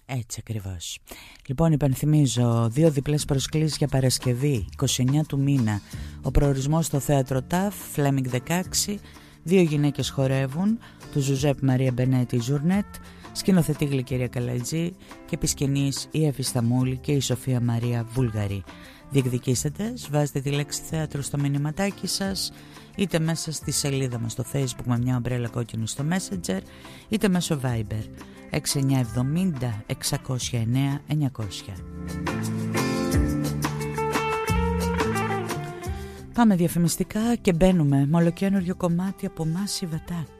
Έτσι ακριβώς. Λοιπόν, υπενθυμίζω 2 διπλές προσκλήσεις για Παρασκευή 29 του μήνα. Ο προορισμός στο θέατρο ΤΑΦ, Φλέμινγκ 16. 2 γυναίκες χορεύουν, του Ζουζέπ Μαρία Μπενέτη Ζουρνέτ, σκηνοθετή Γλυκερία Καλατζή και επισκηνής η Εύη Σταμούλη και η Σοφία Μαρία Βούλγαρη. Διεκδικήστε τες, βάζετε τη λέξη θέατρο στο μηνυματάκι σας, είτε μέσα στη σελίδα μας στο Facebook με μια ομπρέλα κόκκινη στο Messenger, είτε μέσω Viber 6970 609 900. Πάμε διαφημιστικά και μπαίνουμε με ολοκαίνουργιο κομμάτι από Massive Attack.